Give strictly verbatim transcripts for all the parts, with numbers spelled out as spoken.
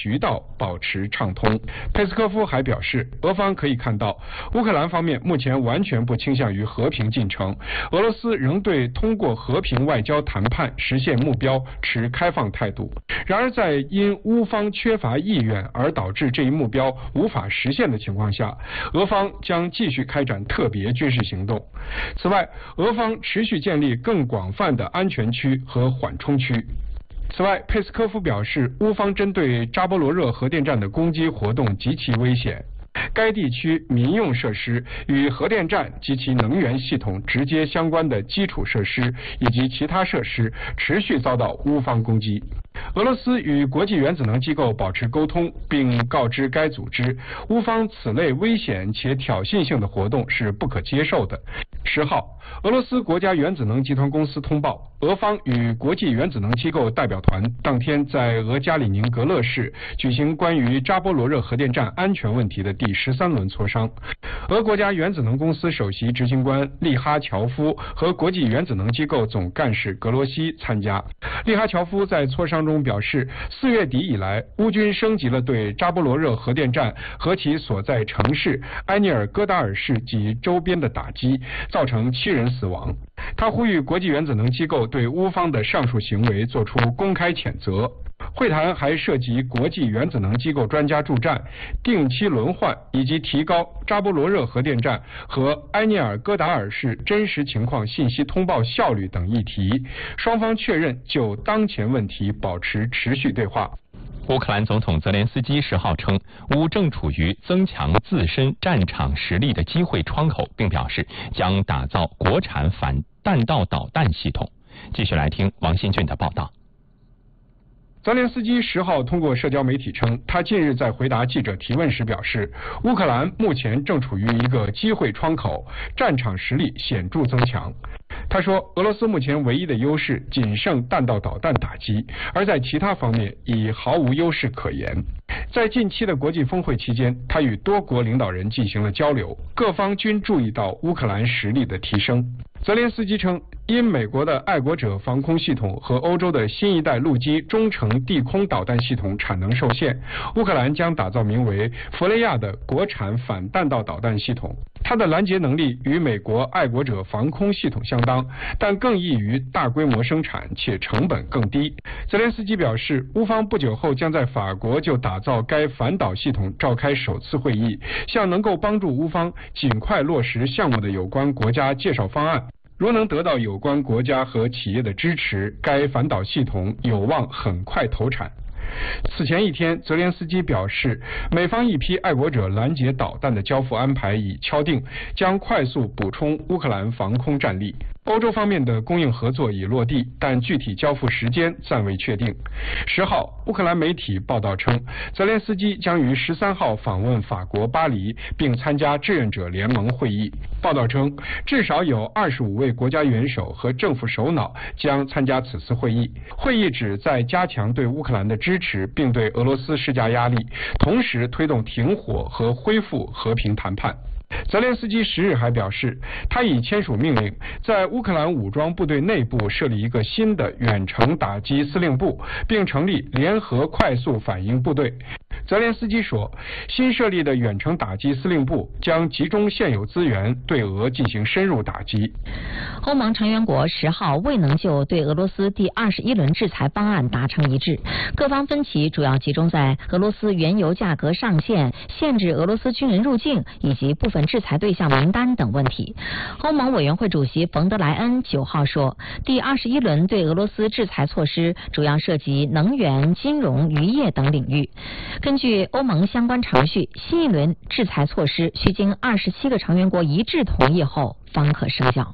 渠道保持畅通。佩斯科夫还表示，俄方可以看到，乌克兰方面目前完全不倾向于和平进程，俄罗斯仍对通过和平外交谈判实现目标持开放态度。然而，在因乌方缺乏意愿而导致这一目标无法实现的情况下，俄方将继续开展特别军事行动。此外，俄方持续建立更广泛的安全区和缓冲区。此外，佩斯科夫表示，乌方针对扎波罗热核电站的攻击活动极其危险。该地区民用设施与核电站及其能源系统直接相关的基础设施以及其他设施持续遭到乌方攻击。俄罗斯与国际原子能机构保持沟通，并告知该组织，乌方此类危险且挑衅性的活动是不可接受的。十号，俄罗斯国家原子能集团公司通报，俄方与国际原子能机构代表团当天在俄加里宁格勒市举行关于扎波罗热核电站安全问题的第十三轮磋商。俄国家原子能公司首席执行官利哈乔夫和国际原子能机构总干事格罗西参加。利哈乔夫在磋商中表示，四月底以来，乌军升级了对扎波罗热核电站和其所在城市埃涅尔戈达尔市及周边的打击，造成七人死亡。他呼吁国际原子能机构对乌方的上述行为作出公开谴责。会谈还涉及国际原子能机构专家助战、定期轮换以及提高扎波罗热核电站和埃涅尔戈达尔市真实情况信息通报效率等议题。双方确认就当前问题保持持续对话。 乌克兰总统泽连斯基十号称，乌正处于增强自身战场实力的机会窗口，并表示将打造国产反弹道导弹系统。继续来听王新俊的报道。 泽连斯基十号通过社交媒体称，他近日在回答记者提问时表示，乌克兰目前正处于一个机会窗口，战场实力显著增强。他说，俄罗斯目前唯一的优势仅剩弹道导弹打击，而在其他方面已毫无优势可言。在近期的国际峰会期间，他与多国领导人进行了交流，各方均注意到乌克兰实力的提升。泽连斯基称，因美国的爱国者防空系统和欧洲的新一代陆基中程地空导弹系统产能受限，乌克兰将打造名为弗雷亚的国产反弹道导弹系统。它的拦截能力与美国爱国者防空系统相当，但更易于大规模生产，且成本更低。泽连斯基表示，乌方不久后将在法国就打造该反导系统召开首次会议，向能够帮助乌方尽快落实项目的有关国家介绍方案。如能得到有关国家和企业的支持，该反导系统有望很快投产。此前一天，泽连斯基表示，美方一批爱国者拦截导弹的交付安排已敲定，将快速补充乌克兰防空战力。欧洲方面的供应合作已落地，但具体交付时间暂未确定。十号，乌克兰媒体报道称，泽连斯基将于十三号访问法国巴黎，并参加志愿者联盟会议。报道称，至少有二十五位国家元首和政府首脑将参加此次会议。会议旨在加强对乌克兰的支持，并对俄罗斯施加压力，同时推动停火和恢复和平谈判。泽连斯基十日还表示，他已签署命令，在乌克兰武装部队内部设立一个新的远程打击司令部，并成立联合快速反应部队。泽连斯基说，新设立的远程打击司令部将集中现有资源对俄进行深入打击。 欧盟成员国十号未能就对俄罗斯第二十一轮制裁方案达成一致，各方分歧主要集中在俄罗斯原油价格上限、限制俄罗斯军人入境以及部分制裁对象名单等问题。欧盟委员会主席冯德莱恩九号说，第二十一轮对俄罗斯制裁措施主要涉及能源、金融、渔业等领域。根据欧盟相关程序，新一轮制裁措施需经二十七个成员国一致同意后方可生效。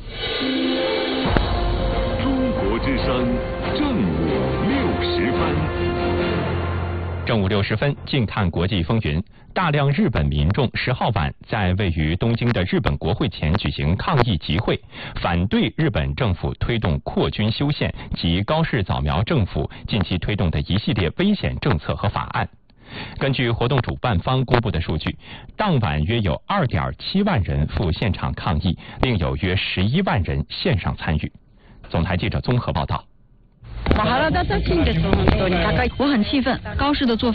中国之声正午六时分。 正午六十分，静看国际风云。大量日本民众十号晚在位于东京的日本国会前举行抗议集会，反对日本政府推动扩军修宪及高市早苗政府近期推动的一系列危险政策和法案。根据活动主办方公布的数据，当晚约有 二点七万人赴现场抗议，另有约十一万人线上参与。总台记者综合报道。 我很气愤，高市的做法